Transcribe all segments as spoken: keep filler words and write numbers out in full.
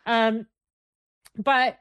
Um, but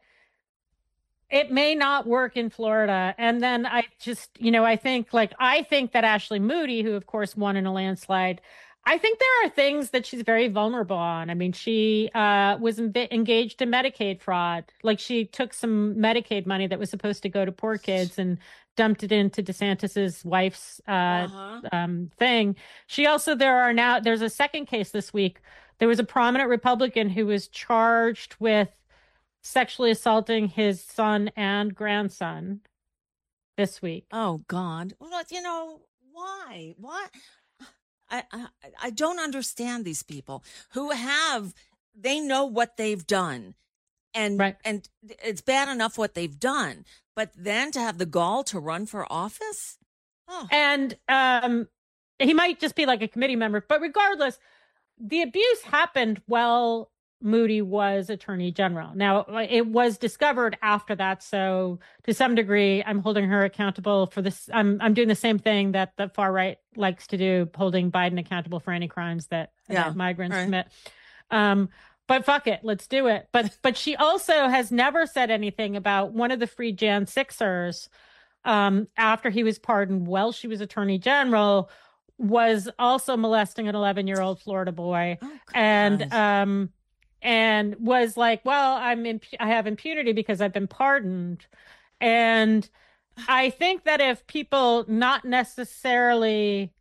it may not work in Florida. And then I just, you know, I think like, I think that Ashley Moody, who of course won in a landslide, I think there are things that she's very vulnerable on. I mean, she uh, was en- engaged in Medicaid fraud. Like she took some Medicaid money that was supposed to go to poor kids and dumped it into DeSantis's wife's uh, Uh-huh. um, thing. She also, there are now, there's a second case this week. There was a prominent Republican who was charged with sexually assaulting his son and grandson this week. Oh God. Well, you know, why? Why? I, I I don't understand these people who have they know what they've done and Right. and it's bad enough what they've done, but then to have the gall to run for office? Oh, And um, he might just be like a committee member, but regardless, the abuse happened while Moody was attorney general. Now, it was discovered after that. So to some degree, I'm holding her accountable for this. I'm, I'm doing the same thing that the far right likes to do, holding Biden accountable for any crimes that, yeah. that migrants Right. commit. Um, but fuck it, let's do it. But, but she also has never said anything about one of the Free Jan Sixers, um, after he was pardoned while she was attorney general, was also molesting an eleven year old Florida boy. Oh, And, God. um, and was like, well, I'm in, I have impunity because I've been pardoned. And I think that if people, not necessarily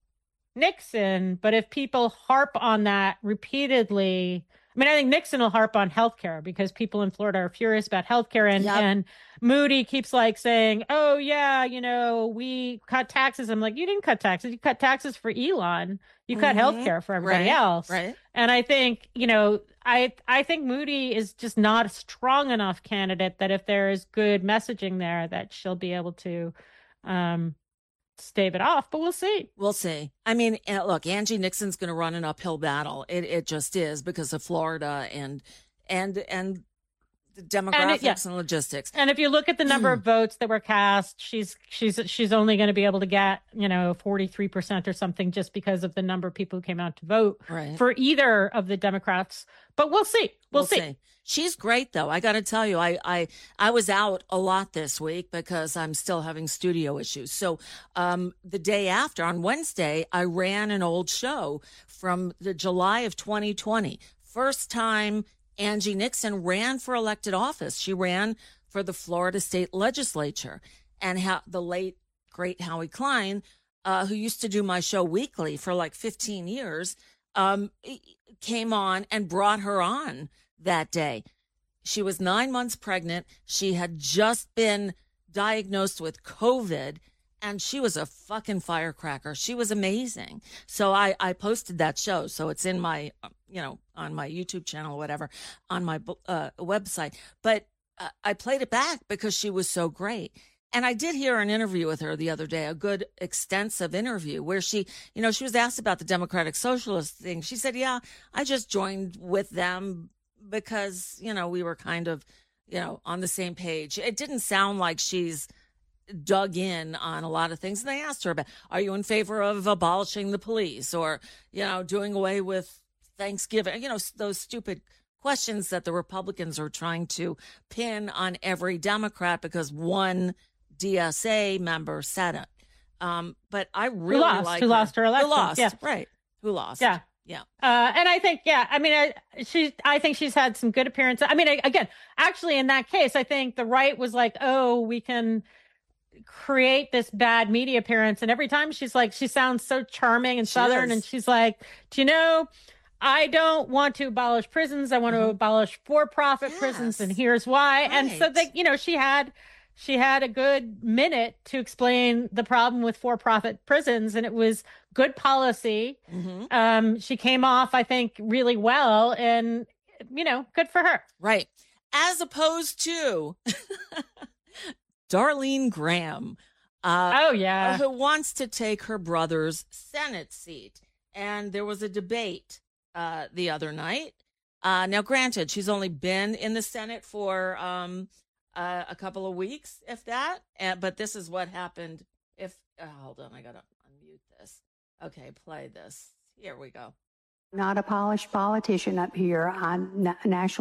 Nixon, but if people harp on that repeatedly, I mean, I think Nixon will harp on healthcare because people in Florida are furious about healthcare, and Yep. and Moody keeps like saying, "Oh yeah, you know, we cut taxes." I'm like, "You didn't cut taxes. You cut taxes for Elon. You cut Mm-hmm. healthcare for everybody Right. else." Right. And I think, you know, I I think Moody is just not a strong enough candidate that if there is good messaging there, that she'll be able to um, stave it off. But we'll see. We'll see. I mean, uh, look, Angie Nixon's going to run an uphill battle. It it just is because of Florida and and and the And it, yeah, demographics and logistics. and if you look at the number of votes that were cast, she's she's she's only going to be able to get, you know, forty-three percent or something just because of the number of people who came out to vote Right. for either of the Democrats. But we'll see. We'll, We'll see. see. She's great though. I got to tell you, I, I, I was out a lot this week because I'm still having studio issues. So, um, the day after on Wednesday, I ran an old show from the July of twenty twenty. First time Angie Nixon ran for elected office. She ran for the Florida state legislature, and how the late great Howie Klein, uh, who used to do my show weekly for like fifteen years, um, came on and brought her on that day. She was nine months pregnant. She had just been diagnosed with COVID, and she was a fucking firecracker. She was amazing. So I, I posted that show. So it's in my, you know, on my YouTube channel or whatever, on my uh, website. But uh, I played it back because she was so great. And I did hear an interview with her the other day, a good extensive interview where she, you know, she was asked about the Democratic Socialist thing. She said, yeah, I just joined with them because, you know, we were kind of, you know, on the same page. It didn't sound like she's dug in on a lot of things. And they asked her about, are you in favor of abolishing the police or, you know, doing away with Thanksgiving? You know, those stupid questions that the Republicans are trying to pin on every Democrat because one D S A member said it. Um, but I really who lost, like who her. lost her election. Who lost, yeah. right. Who lost. Yeah. Yeah. Uh, and I think, yeah, I mean, I, she, I think she's had some good appearances. I mean, I, again, actually, in that case, I think the right was like, oh, we can create this bad media appearance. And every time she's like, she sounds so charming and She Southern. is. And she's like, do you know, I don't want to abolish prisons. I want Mhm. to abolish for-profit Yes. prisons. And here's why. And so Right. they, you know, she had, she had a good minute to explain the problem with for-profit prisons. And it was good policy. Mm-hmm. Um, she came off, I think, really well, and, you know, good for her. Right. As opposed to Darlene Graham, uh, Oh, yeah. who wants to take her brother's Senate seat. And there was a debate uh, the other night. Uh, now, granted, she's only been in the Senate for um, uh, a couple of weeks, if that. Uh, but this is what happened. If uh, hold on, I gotta unmute this. Okay, play this. Here we go. Not a polished politician up here on na- national.